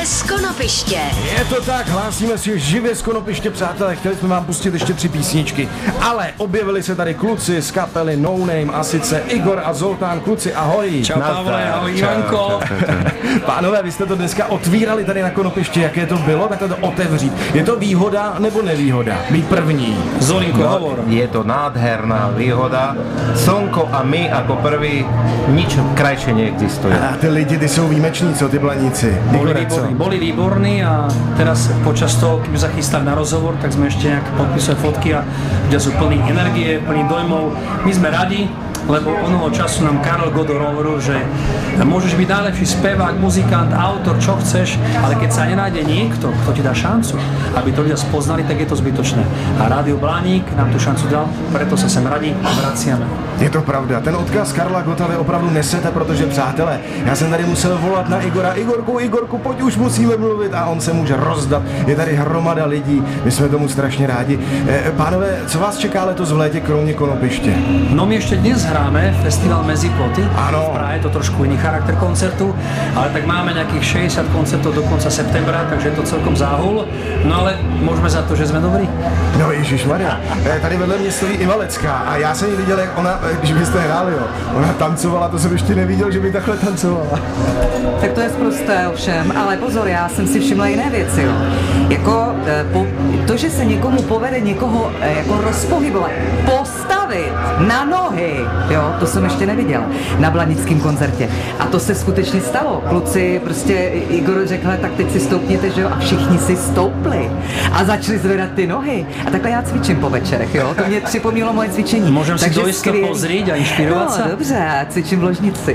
z Konopiště. Je to tak, hlásíme si živě z Konopiště, přátelé, chtěli jsme vám pustit ještě 3 písničky, ale objevili se tady kluci z kapely No Name, a sice Igor a Zoltán. Kluci, ahoj. Čau Pavle, ahoj Ivanko. Pánové, vy jste to dneska otvírali tady na Konopiště, jaké to bylo, takhle to otevřít. Je to výhoda nebo nevýhoda? Být první. Zolinko, hovor. Je to nádherná výhoda. Slnko a my ako prvý, nič krajšie neexistuje. A ty lidi, ty jsou výjimeční, co ty blaníci? Boli výborní a teraz počas toho, keď sa chystali na rozhovor, tak sme ešte nejak podpísali fotky a ľudia sú plní energie, plní dojmov. My sme radi, lebo onoho času nám Karel Godor hovoril, že môžeš byť najlepší spevák, muzikant, autor, čo chceš, ale keď sa nenájde niekto, kto ti dá šancu, aby to ľudia spoznali, tak je to zbytočné. A Rádio Blaník nám tu šancu dal, preto sa sem radi vraciame. Je to pravda, ten odkaz Karla Gota vy opravdu nesete, protože přátelé, já jsem tady musel volat na Igora, Igorku, pojď už musíme mluvit, a on se může rozdat, je tady hromada lidí, my jsme tomu strašně rádi. Pánové, co vás čeká letos v létě kromě Konopiště? No my ešte dnes hráme festival Meziploty. Áno. V Prahe je to trošku iný charakter koncertu, ale tak máme nejakých 60 koncertov do konca septembra, takže je to celkom záhul. No ale môžeme za to, že sme dobrí. No ježišmarja, tady vedle mě stojí Ivalecká a já jsem ji viděl, jak ona, když byste hráli, jo, ona tancovala, to jsem ještě neviděl, že by takhle tancovala. Tak to je sprosté ovšem, ale pozor, já jsem si všimla jiné věci, jo. Jako to, že se někomu povede někoho jako rozpohybovat, postavit na nohy, jo, to jsem ještě neviděla na blanickém koncertě. A to se skutečně stalo. Kluci, prostě Igor řekl, tak teď si stoupněte, že jo, a všichni si stoupli a začali zvedat ty nohy. A takhle já cvičím po večerech, jo, to mě připomnělo moje cvičení. Môžem si dojsť to pozrieť a inšpirovať sa? No, dobře, cvičím v ložnici.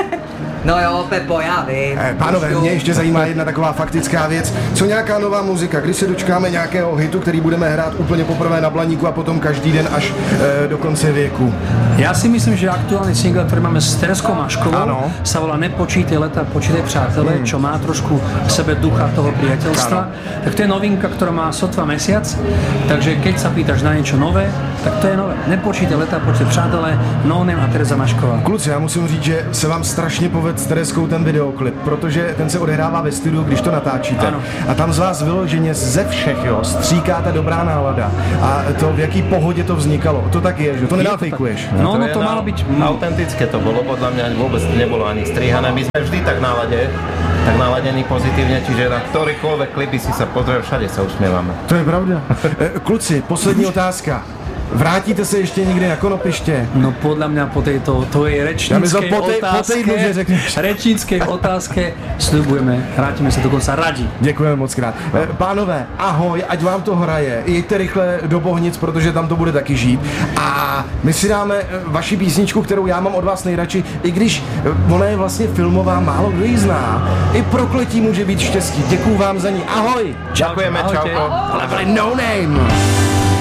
No jo, Pepo, já vím. Pánové, mě ještě zajímá jedna taková faktická věc. Co nějaká nová muzika? Kdy se dočkáme nějakého hitu, který budeme hrát úplně poprvé na Blaníku a potom každý den až do konce věku? Ja si myslím, že aktuálny single, ktorý máme s Tereskou Maškovou, sa volá Nepočítaj leta, počítaj přátelé, čo má trošku v sebe ducha toho priateľstva. Tak to je novinka, ktorá má sotva mesiac, takže keď sa pýtaš na niečo nové, tak to je nové. Nepočítaj leta, počítaj přátelé, No Name a Tereza Mašková. Kluci, já musím říct, že se vám strašně povedl s Tereskou ten videoklip, protože ten se odehrává ve studiu, když to natáčíte. Ano. A tam z vás vyloženě ze všech, jo, stříkáte dobrá nálada. A to, v jaký pohodě to vznikalo, to tak je, že to nenafejkuješ. No, to malo byť autentické to bolo, podľa mňa vôbec nebolo ani strihané. My sme vždy tak naladení pozitívne, čiže na ktorýkoľvek klipy si sa pozrel, všade sa usmievame. To je pravda. Kluci, poslední otázka. Vrátíte se ještě někdy na Konopiště? No podľa mňa po tejto tvojej rečníckej otázke sľubujeme, vrátime sa dokonca radi. Děkujeme moc krát. Pánové, ahoj, ať vám to hraje. Jeďte rychle do Bohnic, protože tam to bude taky žít. A my si dáme vaši písničku, kterou já mám od vás nejradši, i když ona je vlastně filmová, málo kdo ji zná. I prokletí může být štěstí. Děkuju vám za ní. Ahoj! Ďakujeme, čauko. Ale No Name!